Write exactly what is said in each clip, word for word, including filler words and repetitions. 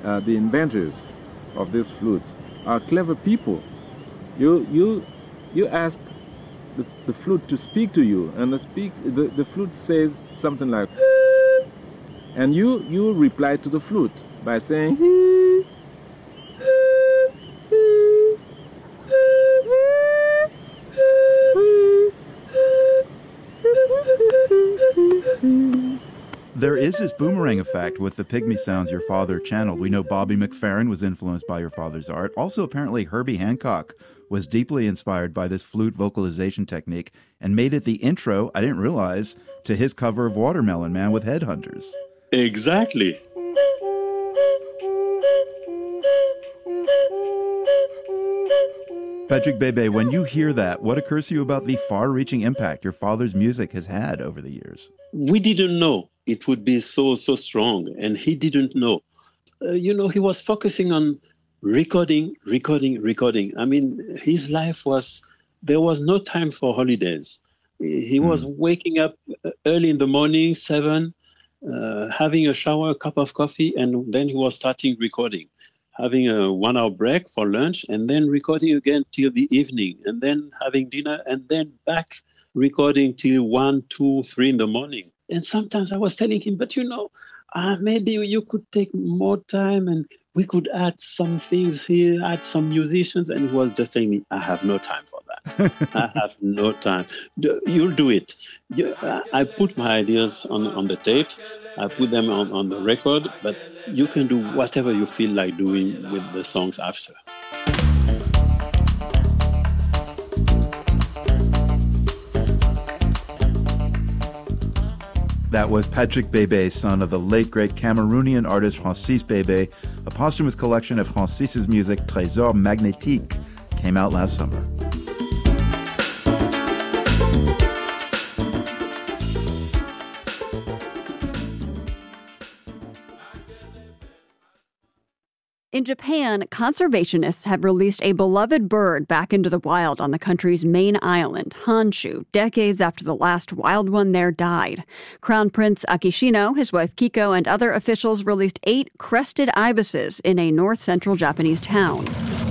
uh, the inventors of this flute are clever people. You you you ask the, the flute to speak to you, and the speak the, the flute says something like, and you you reply to the flute by saying, there is this boomerang effect with the pygmy sounds your father channeled. We know Bobby McFerrin was influenced by your father's art. Also, apparently, Herbie Hancock was deeply inspired by this flute vocalization technique and made it the intro, I didn't realize, to his cover of Watermelon Man with Headhunters. Exactly. Patrick Bebe, when you hear that, what occurs to you about the far-reaching impact your father's music has had over the years? We didn't know it would be so, so strong, and he didn't know. Uh, you know, he was focusing on recording, recording, recording. I mean, his life was, there was no time for holidays. He was mm. waking up early in the morning, seven, uh, having a shower, a cup of coffee, and then he was starting recording, having a one-hour break for lunch, and then recording again till the evening, and then having dinner, and then back recording till one, two, three in the morning. And sometimes I was telling him, but you know, uh, maybe you could take more time and we could add some things here, add some musicians. And he was just telling me, I have no time for that. I have no time. You'll do it. You, I put my ideas on, on the tape. I put them on, on the record, but you can do whatever you feel like doing with the songs after. That was Patrick Bebe, son of the late, great Cameroonian artist Francis Bebe. A posthumous collection of Francis's music, Trésor Magnétique, came out last summer. In Japan, conservationists have released a beloved bird back into the wild on the country's main island, Honshu, decades after the last wild one there died. Crown Prince Akishino, his wife Kiko, and other officials released eight crested ibises in a north-central Japanese town.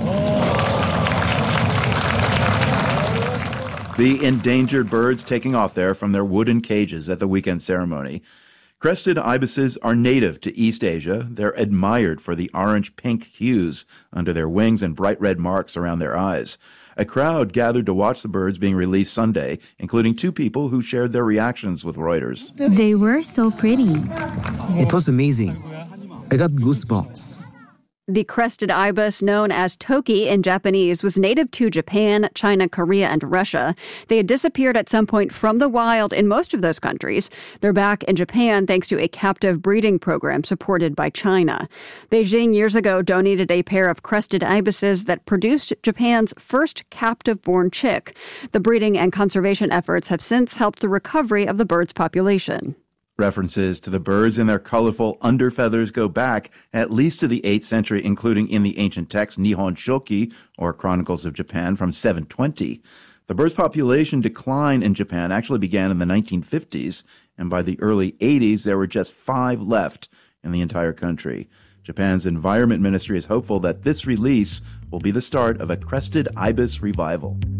The endangered birds taking off there from their wooden cages at the weekend ceremony. Crested ibises are native to East Asia. They're admired for the orange-pink hues under their wings and bright red marks around their eyes. A crowd gathered to watch the birds being released Sunday, including two people who shared their reactions with Reuters. They were so pretty. It was amazing. I got goosebumps. The crested ibis, known as toki in Japanese, was native to Japan, China, Korea, and Russia. They had disappeared at some point from the wild in most of those countries. They're back in Japan thanks to a captive breeding program supported by China. Beijing years ago donated a pair of crested ibises that produced Japan's first captive-born chick. The breeding and conservation efforts have since helped the recovery of the bird's population. References to the birds and their colorful underfeathers go back at least to the eighth century, including in the ancient text Nihon Shoki, or Chronicles of Japan, from seven twenty. The bird's population decline in Japan actually began in the nineteen fifties, and by the early eighties, there were just five left in the entire country. Japan's Environment Ministry is hopeful that this release will be the start of a crested ibis revival.